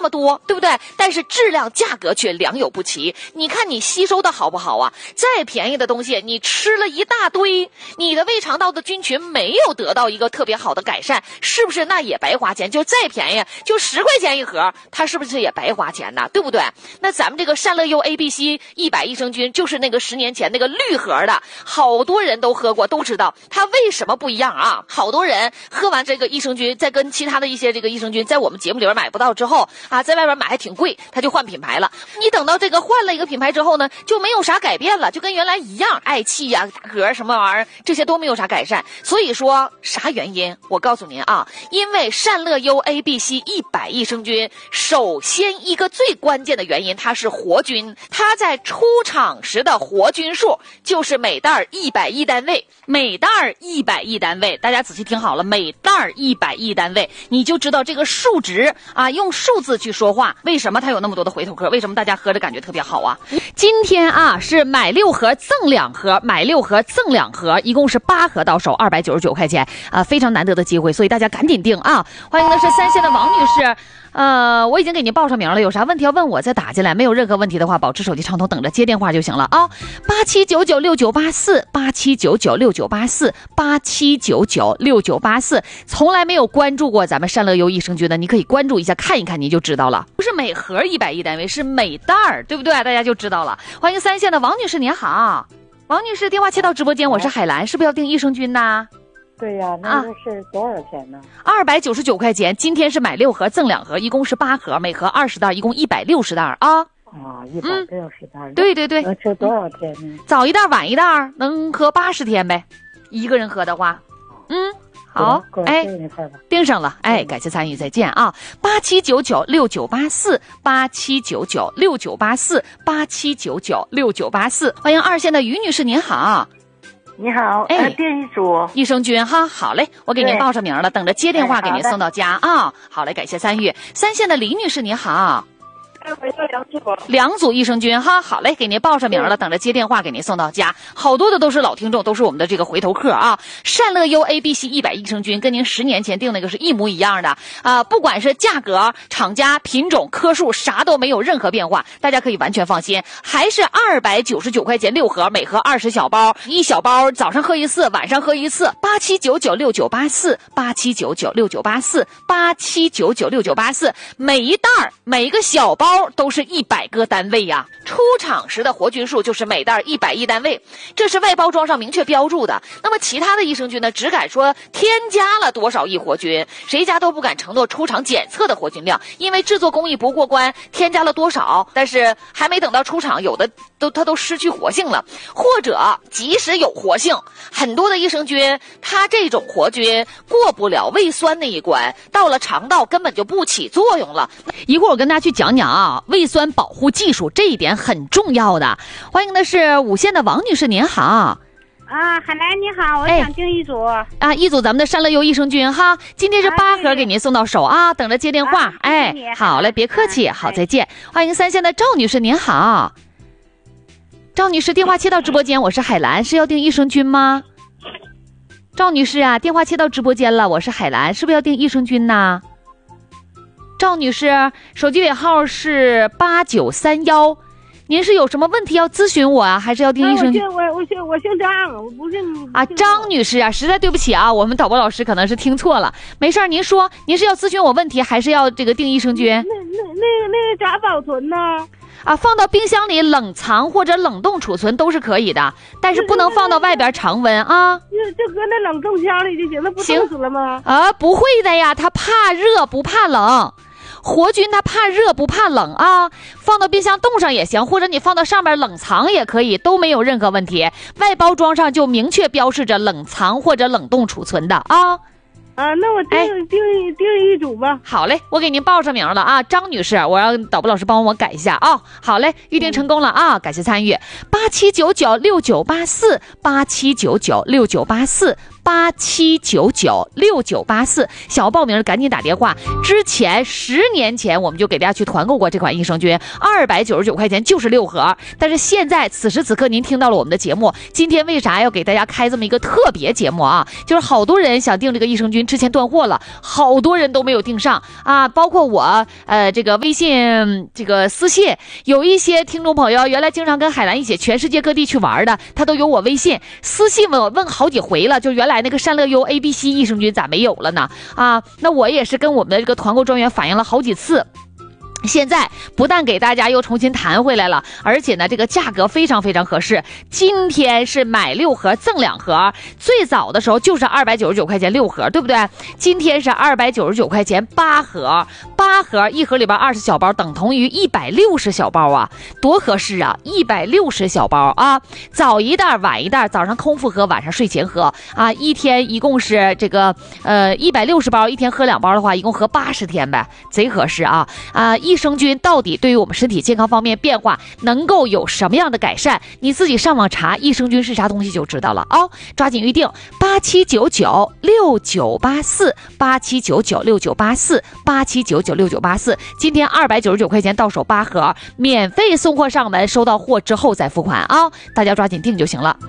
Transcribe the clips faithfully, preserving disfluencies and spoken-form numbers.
么多，对不对？但是质量价格却良莠不齐。你看你吸收的好不好啊？再便宜的东西你吃了一大堆，你的胃肠道的菌群没有得到一个特别好的改善，是不是那也白花钱？就再便宜就十块钱一盒，它是不是也白花钱呢？对不对？那咱们这个善乐优 A B C 一百益生菌就是那个十年前那个绿盒的，好多人都喝过，都知道它为什么不一样啊。好多人喝完这个益生菌，再跟其他的一些这个益生菌在我们节目里边买不到之后啊，在外边买还挺贵，他就换品牌了。你等到这个换了一个品牌之后呢，就没有啥改变了，就跟原来一样，爱气呀、打嗝什么玩意儿，这些都没有啥改善。所以说啥原因？我告诉您啊，因为善乐优 A B C 一百益生菌，首先一个最关键的原因，它是活菌，它在出厂时的活菌数就是每袋一百亿单位，每袋一百亿单位，大家仔细听好了，每袋一百亿单位，你就知道这个数值啊，用数字去说话，为什么它有那么多的回头客？为什么大家喝着感觉特别好啊？今天啊是买六盒赠两盒，买六盒赠两盒，一共是八盒到手，二百九十九块钱啊，非常难得的机会，所以大家赶紧订啊！欢迎的是三线的王女士。呃，我已经给您报上名了，有啥问题要问我再打进来，没有任何问题的话，保持手机畅通，等着接电话就行了啊。八七九九六九八四，八七九九六九八四，八七九九六九八四。从来没有关注过咱们善乐优益生菌的，你可以关注一下，看一看你就知道了。不是每盒一百亿单位，是每袋儿，对不对？大家就知道了。欢迎三线的王女士，您好，王女士，电话切到直播间，我是海兰，是不是要订益生菌呢？ 对呀、啊，那个是多少钱呢？ 二百九十九块钱。今天是买六盒赠两盒，一共是八盒，每盒二十袋，一共一百六十袋啊。 啊，一百六十袋。 对对对。 能吃多少天呢？ 早一袋晚一袋，能喝八十天呗。一个人喝的话，嗯，好，哎，订上了，哎，感谢参与，再见啊。八七九九六九八四，八七九九六九八四，八七九九六九八四。欢迎二线的于女士，您好。 你好， 哎， 订一组益生菌哈，好嘞，我给您报上名了，等着接电话给您送到家啊。好嘞，感谢参与。三线的李女士，你好。 我要两组， 两组益生菌哈，好嘞，给您报上名了，等着接电话给您送到家。好多的都是老听众，都是我们的这个回头客啊。善乐优 A B C 一百益生菌跟您十年前订那个是一模一样的啊、呃，不管是价格、厂家、品种、颗数，啥都没有任何变化，大家可以完全放心。还是二百九十九块钱六盒，每盒二十小包，一小包早上喝一次，晚上喝一次。八七九九六九八四，八七九九六九八四，八七九九六九八四，每一袋每一个小包都是一百个单位呀、啊，出厂时的活菌数就是每袋一百亿单位，这是外包装上明确标注的。那么其他的益生菌呢，只敢说添加了多少亿活菌，谁家都不敢承诺出厂检测的活菌量，因为制作工艺不过关，添加了多少，但是还没等到出厂，有的都它都失去活性了，或者即使有活性，很多的益生菌它这种活菌过不了胃酸那一关，到了肠道根本就不起作用了。一会儿我跟大家去讲讲啊，胃酸保护技术这一点很重要的。欢迎的是五线的王女士，您好。 啊，海兰你好，我想订一组、哎、 啊，一组咱们的善乐优益生菌哈，今天是八盒给您送到手啊，等着接电话。啊、哎，好嘞，别客气，啊、好，再见。欢迎三线的赵女士，您好。赵女士，电话切到直播间，我是海兰，是要订益生菌吗？赵女士啊，电话切到直播间了，我是海兰，是不是要订益生菌呢？赵女士，手机尾号是八九三幺，您是有什么问题要咨询我啊，还是要订益生菌？ 啊、我姓我我姓我姓张，我不是啊，张女士啊，实在对不起啊，我们导播老师可能是听错了，没事儿，您说您是要咨询我问题，还是要这个订益生菌？ 那那那个那个咋保存呢？ 啊，放到冰箱里冷藏或者冷冻储存都是可以的，但是不能放到外边常温啊。 就就搁那冷冻箱里就行，那不冻死了吗？ 啊，不会的呀，它怕热不怕冷。活菌它怕热不怕冷啊，放到冰箱冻上也行，或者你放到上面冷藏也可以，都没有任何问题。外包装上就明确标示着冷藏或者冷冻储存的啊。 啊，那我订、哎、订订一组吧。 好嘞，我给您报上名了啊，张女士，我让导播老师帮我改一下啊。好嘞，预定成功了啊，感谢参与。八七九九六九八四，八七九九六九八四， 八七九九六九八四，想要报名的赶紧打电话。之前十年前我们就给大家去团购过这款益生菌，二百九十九块钱就是六盒。但是现在此时此刻您听到了我们的节目，今天为啥要给大家开这么一个特别节目啊？就是好多人想订这个益生菌，之前断货了，好多人都没有订上啊，包括我，呃，这个微信这个私信，有一些听众朋友原来经常跟海兰一起全世界各地去玩的，他都有我微信私信问我问好几回了，就原来那个善乐优 A B C 益生菌咋没有了呢？啊，那我也是跟我们的这个团购专员反映了好几次。现在不但给大家又重新弹回来了，而且呢这个价格非常非常合适。今天是买六盒赠两盒，最早的时候就是二百九十九块钱六盒，对不对？今天是二百九十九块钱八盒，八盒一盒里边二十小包，等同于一百六十小包啊，多合适啊！一百六十小包啊，早一袋晚一袋，早上空腹喝，晚上睡前喝啊，一天一共是这个呃一百六十包，一天喝两包的话，一共喝八十天呗，贼合适啊啊！益生菌到底对于我们身体健康方面变化能够有什么样的改善？你自己上网查益生菌是啥东西就知道了哦。抓紧预定八七九九六九八四八七九九六九八四八七九九六九八四，今天二百九十九块钱到手八盒，免费送货上门，收到货之后再付款啊、哦！大家抓紧订就行了。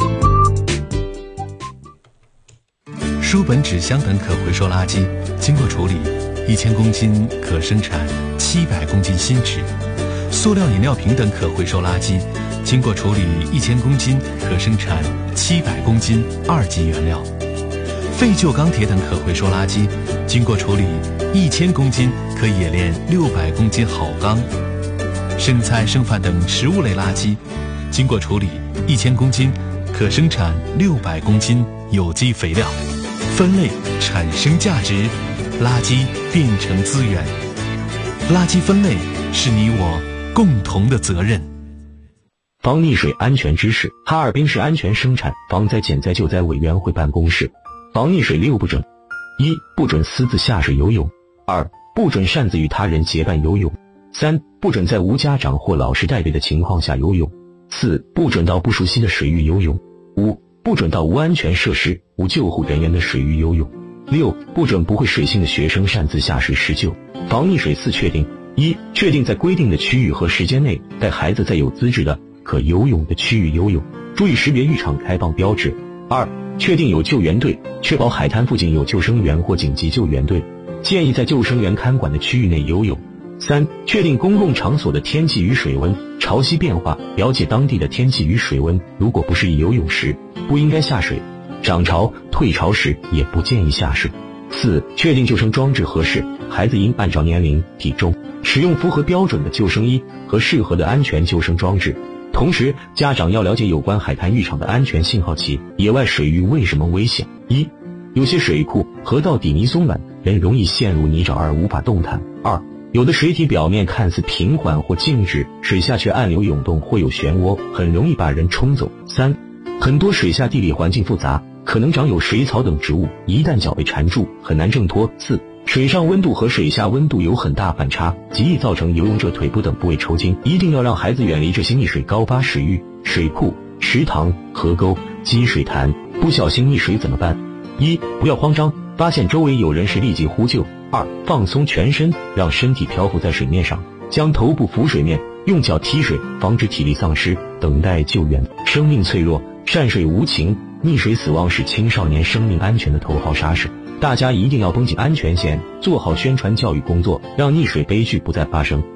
书本、纸箱等可回收垃圾经过处理，一千公斤可生产七百公斤新纸；塑料饮料瓶等可回收垃圾经过处理，一千公斤可生产七百公斤二级原料；废旧钢铁等可回收垃圾经过处理，一千公斤可冶炼六百公斤好钢；剩菜剩饭等食物类垃圾经过处理，一千公斤可生产六百公斤有机肥料。分类产生价值，垃圾变成资源。垃圾分类是你我共同的责任。 防溺水安全知识：哈尔滨市安全生产防灾减灾救灾委员会办公室。防溺水六不准：一、不准私自下水游泳；二、不准擅自与他人结伴游泳；三、不准在无家长或老师带队的情况下游泳；四、不准到不熟悉的水域游泳；五、不准到无安全设施、无救护人员的水域游泳；六、不准不会水性的学生擅自下水施救。防溺水四确定：一、确定在规定的区域和时间内带孩子在有资质的可游泳的区域游泳，注意识别浴场开放标志；二、确定有救援队，确保海滩附近有救生员或紧急救援队，建议在救生员看管的区域内游泳；三、确定公共场所的天气与水温、潮汐变化，了解当地的天气与水温，如果不适宜游泳时，不应该下水；涨潮、退潮时也不建议下水。四、确定救生装置合适，孩子应按照年龄、体重使用符合标准的救生衣和适合的安全救生装置。同时，家长要了解有关海滩浴场的安全信号器。野外水域为什么危险？一、有些水库、河道底泥松软，人容易陷入泥沼而无法动弹；二、有的水体表面看似平缓或静止，水下却暗流涌动或有漩涡，很容易把人冲走；三、很多水下地理环境复杂，可能长有水草等植物，一旦脚被缠住，很难挣脱；四、水上温度和水下温度有很大反差，极易造成游泳者腿部等部位抽筋。一定要让孩子远离这些溺水高发水域、水库、池塘、河沟、积水潭。不小心溺水怎么办？一、不要慌张，发现周围有人时立即呼救；二、放松全身，让身体漂浮在水面上，将头部浮水面，用脚踢水，防止体力丧失，等待救援。生命脆弱，善水无情，溺水死亡是青少年生命安全的头号杀手。大家一定要绷紧安全线，做好宣传教育工作，让溺水悲剧不再发生。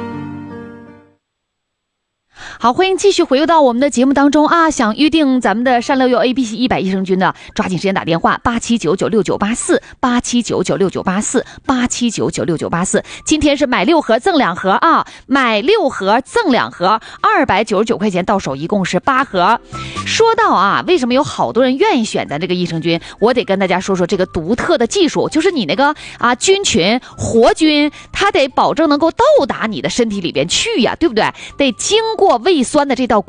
好，欢迎继续回到我们的节目当中啊！想预定咱们的善乐优 A B C 一百益生菌的，抓紧时间打电话八七九九六九八四八七九九六九八四八七九九六九八四。今天是买六盒赠两盒啊，买六盒赠两盒，二百九十九块钱到手，一共是八盒。说到啊，为什么有好多人愿意选择这个益生菌？我得跟大家说说这个独特的技术，就是你那个啊菌群活菌，它得保证能够到达你的身体里边去呀，对不对？得经过胃酸的这道关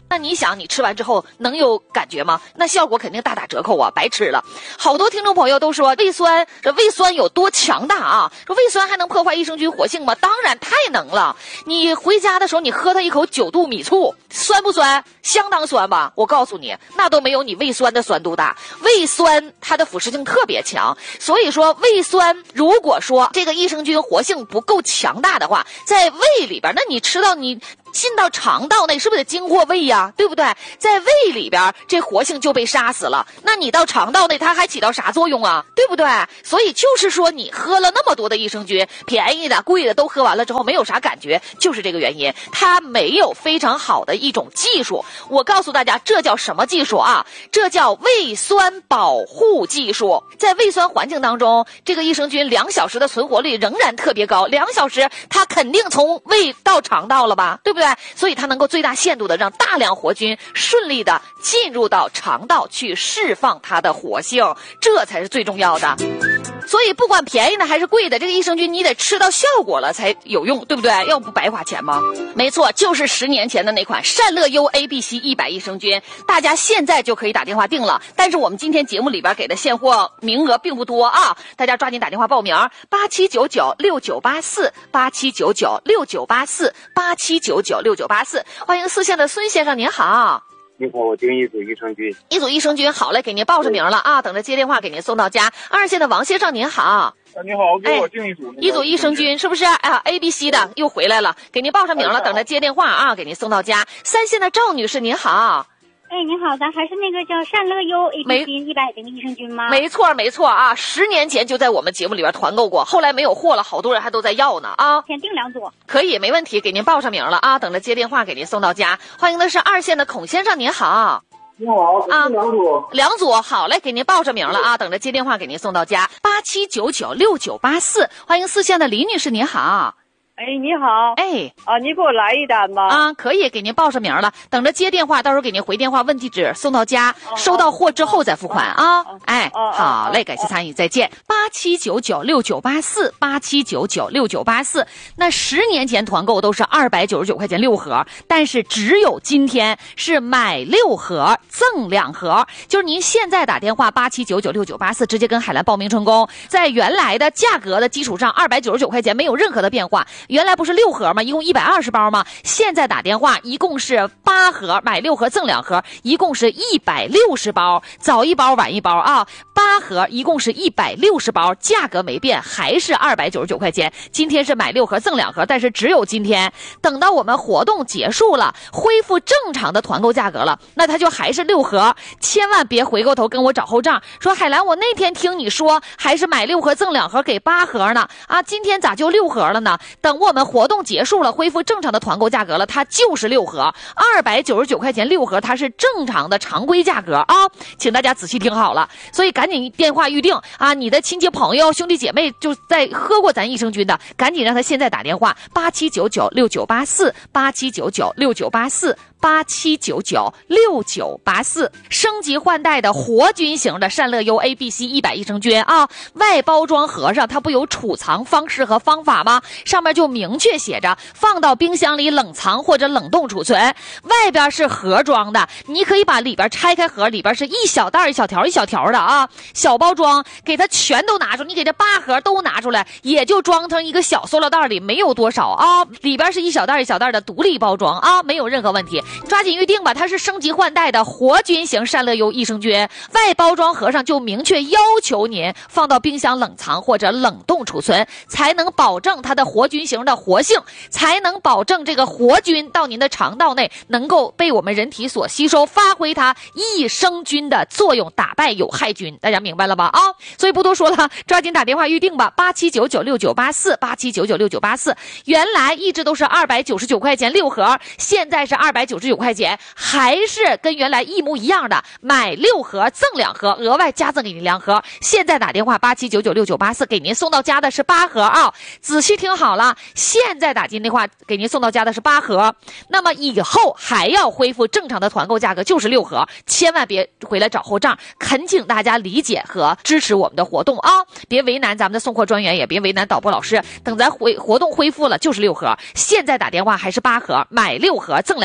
那你想你吃完之后能有感觉吗？那效果肯定大打折扣啊，白吃了。好多听众朋友都说胃酸，这胃酸有多强大啊，说胃酸还能破坏益生菌活性吗？当然太能了。你回家的时候你喝它一口九度米醋，酸不酸？相当酸吧。我告诉你，那都没有你胃酸的酸度大。胃酸它的腐蚀性特别强，所以说胃酸如果说这个益生菌活性不够强大的话，在胃里边，那你吃到你进到肠道内是不是得经过胃呀，对不对？在胃里边这活性就被杀死了，那你到肠道内它还起到啥作用啊，对不对？所以就是说你喝了那么多的益生菌，便宜的贵的都喝完了之后没有啥感觉，就是这个原因，它没有非常好的一种技术。我告诉大家这叫什么技术啊？这叫胃酸保护技术。在胃酸环境当中，这个益生菌两小时的存活率仍然特别高，两小时它肯定从胃到肠道了吧，对不对？所以它能够最大限度的让大量活菌顺利的进入到肠道去释放它的活性，这才是最重要的。所以不管便宜的还是贵的，这个益生菌你得吃到效果了才有用，对不对？要不白花钱吗？没错，就是十年前的那款善乐优 A B C 一百益生菌，大家现在就可以打电话订了。但是我们今天节目里边给的现货名额并不多啊，大家抓紧打电话报名，八七九九六九八四，八七九九六九八四，八七九九六九八四。欢迎四线的孙先生，您好。 你好，我订一组益生菌。 一组益生菌，好嘞，给您报上名了啊，等着接电话给您送到家。二线的王先生您好。 啊，你好，给我订一组、 哎、一组益生菌是不是啊 ？A B C 的又回来了，给您报上名了，等着接电话啊，给您送到家。三线的赵女士您好。 哎，您好，咱还是那个叫善乐优 A B C 一百的益生菌吗？ 没错没错啊，十年前就在我们节目里边团购过，后来没有货了，好多人还都在要呢啊。 先订两组。 可以，没问题，给您报上名了啊，等着接电话给您送到家。欢迎的是二线的孔先生您好。 你好，啊，两组， 两组，好嘞，给您报上名了啊，等着接电话给您送到家。八七九九六九八四，欢迎四线的李女士您好。 哎，你好， 哎， 啊，你给我来一单吧。 啊，可以，给您报上名了，等着接电话，到时候给您回电话问地址，送到家，哦、收到货之后再付款啊。哦、哎，哦、好嘞，感谢参与，再见。八七九九六九八四，八七九九六九八四。那十年前团购都是二百九十九块钱六盒，但是只有今天是买六盒赠两盒，就是您现在打电话八七九九六九八四，直接跟海蓝报名成功，在原来的价格的基础上，二百九十九块钱没有任何的变化。原来不是六盒吗？一共一百二十包吗？现在打电话一共是八盒，买六盒赠两盒，一共是一百六十包，早一包晚一包啊！八盒一共是一百六十包，价格没变，还是二百九十九块钱。今天是买六盒赠两盒，但是只有今天，等到我们活动结束了，恢复正常的团购价格了，那它就还是六盒。千万别回过头跟我找后账，说海兰，我那天听你说还是买六盒赠两盒给八盒呢，啊，今天咋就六盒了呢？等我们活动结束了，恢复正常的团购价格了，它就是六盒，二百九十九块钱六盒，它是正常的常规价格啊，请大家仔细听好了。所以赶紧电话预定啊，你的亲戚朋友兄弟姐妹就在喝过咱益生菌的，赶紧让他现在打电话八七九九六九八四，八七九九六九八四，八七九九六九八四。升级换代的活菌型的善乐优 A B C 一百益生菌啊，外包装盒上它不有储藏方式和方法吗？上面就明确写着放到冰箱里冷藏或者冷冻储存，外边是盒装的，你可以把里边拆开盒，里边是一小袋一小条一小条的啊，小包装给它全都拿出，你给这八盒都拿出来，也就装成一个小塑料袋里，没有多少啊，里边是一小袋一小袋的独立包装啊，没有任何问题，抓紧预定吧。它是升级换代的活菌型善乐优益生菌，外包装盒上就明确要求您放到冰箱冷藏或者冷冻储存，才能保证它的活菌型的活性，才能保证这个活菌到您的肠道内能够被我们人体所吸收，发挥它益生菌的作用，打败有害菌。大家明白了吧啊？所以不多说了，抓紧打电话预定吧，八七九九六九八四，八七九九六九八四。原来一直都是二百九十九块钱六盒，现在是二百九十九块钱，还是跟原来一模一样的，买六盒赠两盒，额外加赠给您两盒。现在打电话八七九九六九八四，给您送到家的是八盒啊！仔细听好了，现在打进电话给您送到家的是八盒，那么以后还要恢复正常的团购价格就是六盒，千万别回来找后账，恳请大家理解和支持我们的活动啊！别为难咱们的送货专员，也别为难导播老师，等咱回活动恢复了就是六盒，现在打电话还是八盒，买六盒赠两盒，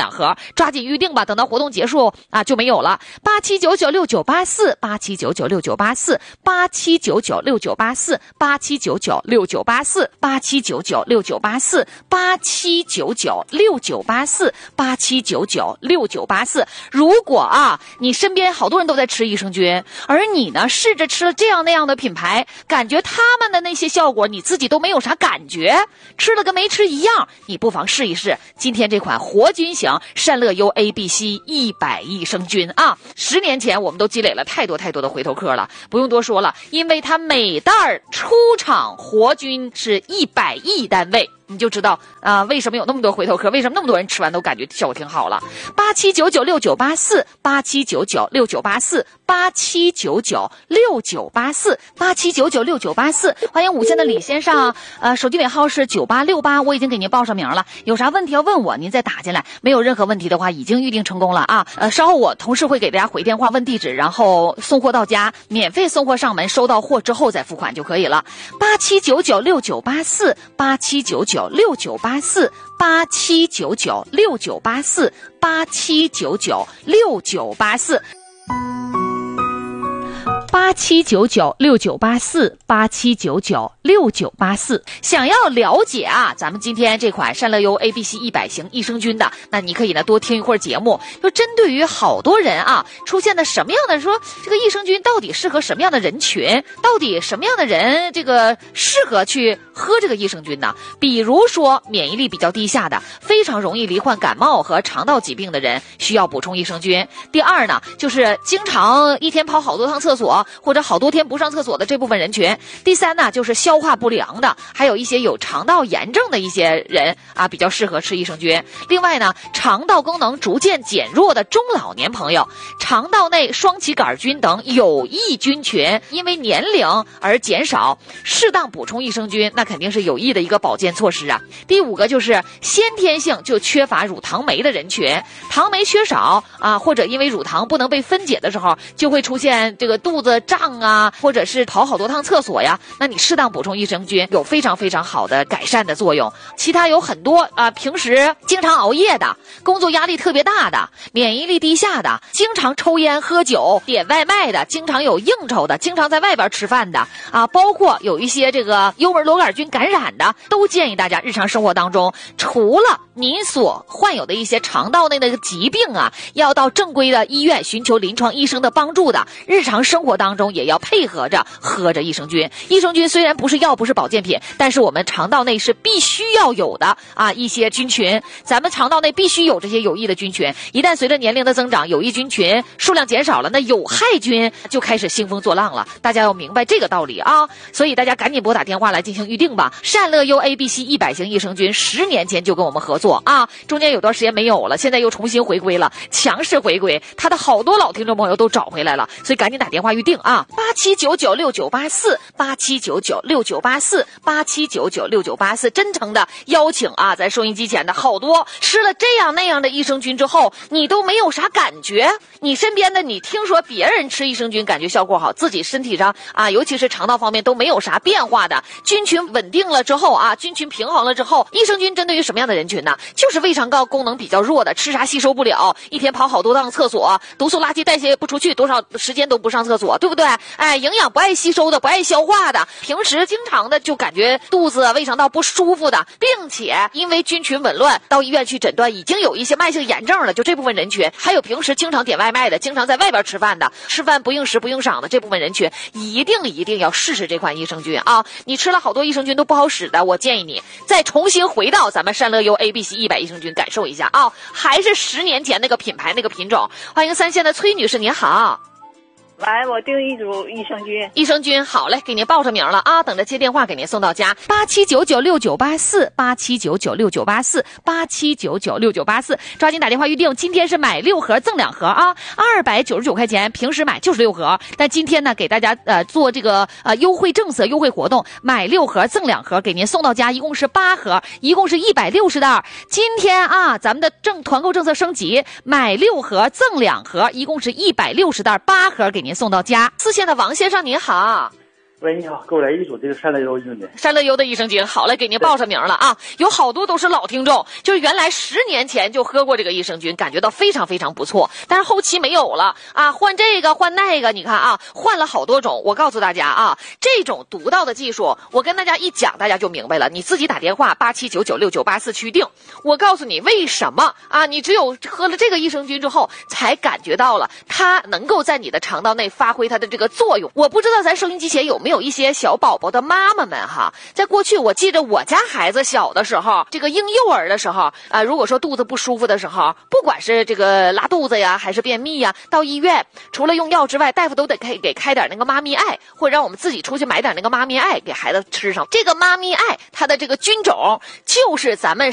抓紧预定吧，等到活动结束啊就没有了。八七九九六九八四，八七九九六九八四，八七九九六九八四，八七九九六九八四，八七九九六九八四，八七九九六九八四，八七九九六九八四。如果啊，你身边好多人都在吃益生菌，而你呢试着吃了这样那样的品牌，感觉他们的那些效果你自己都没有啥感觉，吃了跟没吃一样，你不妨试一试今天这款活菌型善乐优 A B C 一百益生菌啊。十年前我们都积累了太多太多的回头客了，不用多说了，因为它每袋出厂活菌是一百亿单位，你就知道啊、呃，为什么有那么多回头客，为什么那么多人吃完都感觉效果挺好了。八七九九六九八四，八七九九六九八四，八七九九六九八四，八七九九六九八四。欢迎五线的李先生，呃，手机尾号是九八六八，我已经给您报上名了，有啥问题要问我，您再打进来。没有任何问题的话，已经预定成功了啊。呃，稍后我同事会给大家回电话问地址，然后送货到家，免费送货上门，收到货之后再付款就可以了。八七九九六九八四，八七九九六九八四，八七九九六九八四，八七九九六九八四。八七九九六九八四，八七九九六九八四。想要了解啊，咱们今天这款善乐优 A B C 一百型益生菌的，那你可以呢多听一会儿节目。就针对于好多人啊出现的什么样的说，这个益生菌到底适合什么样的人群？到底什么样的人这个适合去喝这个益生菌呢？比如说免疫力比较低下的，非常容易罹患感冒和肠道疾病的人，需要补充益生菌。第二呢，就是经常一天跑好多趟厕所，或者好多天不上厕所的这部分人群。第三呢，就是消化不良的，还有一些有肠道炎症的一些人啊，比较适合吃益生菌。另外呢，肠道功能逐渐减弱的中老年朋友，肠道内双歧杆菌等有益菌群因为年龄而减少，适当补充益生菌，那肯定是有益的一个保健措施啊。第五个就是先天性就缺乏乳糖酶的人群，糖酶缺少啊，或者因为乳糖不能被分解的时候，就会出现这个肚子胀啊，或者是跑好多趟厕所呀，那你适当补充益生菌有非常非常好的改善的作用。其他有很多啊，平时经常熬夜的，工作压力特别大的，免疫力低下的，经常抽烟喝酒点外卖的，经常有应酬的，经常在外边吃饭的啊，包括有一些这个幽门螺杆菌感染的，都建议大家日常生活当中，除了您所患有的一些肠道内的疾病啊，要到正规的医院寻求临床医生的帮助的，日常生活当中也要配合着喝着益生菌。益生菌虽然不是药，不是保健品，但是我们肠道内是必须要有的啊一些菌群，咱们肠道内必须有这些有益的菌群。一旦随着年龄的增长，有益菌群数量减少了，那有害菌就开始兴风作浪了。大家要明白这个道理啊，所以大家赶紧拨打电话来进行预定吧。善乐优 A B C 一百型益生菌十年前就跟我们合作啊，中间有段时间没有了，现在又重新回归了，强势回归，他的好多老听众朋友都找回来了，所以赶紧打电话预定啊，八七九九六九八四，八七九九六九八四，八七九九六九八四。真诚的邀请啊，在收音机前的好多吃了这样那样的益生菌之后，你都没有啥感觉，你身边的你听说别人吃益生菌感觉效果好，自己身体上啊，尤其是肠道方面都没有啥变化的，菌群稳定了之后啊，菌群平衡了之后，益生菌针对于什么样的人群呢？就是胃肠道功能比较弱的，吃啥吸收不了，一天跑好多趟厕所，毒素垃圾代谢不出去，多少时间都不上厕所，对不对？哎，营养不爱吸收的，不爱消化的，平时经常的就感觉肚子胃肠道不舒服的，并且因为菌群紊乱到医院去诊断已经有一些慢性炎症了，就这部分人群，还有平时经常点外卖的，经常在外边吃饭的，吃饭不应时不应晌的这部分人群，一定一定要试试这款益生菌啊！你吃了好多益生菌都不好使的，我建议你再重新回到咱们善乐优 A B C 一百益生菌感受一下啊，还是十年前那个品牌那个品种。欢迎三线的崔女士，您好。 喂，我订一组益生菌。 益生菌好嘞，给您报上名了啊，等着接电话给您送到家。八七九九六九八四，八七九九六九八四，八七九九六九八四，抓紧打电话预定。今天是买六盒赠两盒啊，二百九十九块钱，平时买就是六盒，但今天呢给大家呃做这个呃优惠政策优惠活动，买六盒赠两盒，给您送到家，一共是八盒，一共是一百六十袋。今天啊，咱们的政团购政策升级，买六盒赠两盒，一共是一百六十袋，八盒给您送到家。四线的王先生您好。 喂，你好，给我来一组这个善乐优益生菌。 善乐优的益生菌，好嘞，给您报上名了啊！有好多都是老听众，就是原来十年前就喝过这个益生菌，感觉到非常非常不错，但是后期没有了啊，换这个换那个，你看啊，换了好多种。我告诉大家啊，这种独到的技术，我跟大家一讲，大家就明白了。你自己打电话八七九九六九八四去定。我告诉你为什么啊？你只有喝了这个益生菌之后，才感觉到了它能够在你的肠道内发挥它的这个作用。我不知道咱收音机前有没有一些小宝宝的妈妈们哈，在过去我记得我家孩子小的时候，这个婴幼儿的时候啊，如果说肚子不舒服的时候，不管是这个拉肚子呀，还是便秘呀，到医院除了用药之外，大夫都得给给开点那个妈咪爱，或者让我们自己出去买点那个妈咪爱给孩子吃上。这个妈咪爱它的这个菌种就是咱们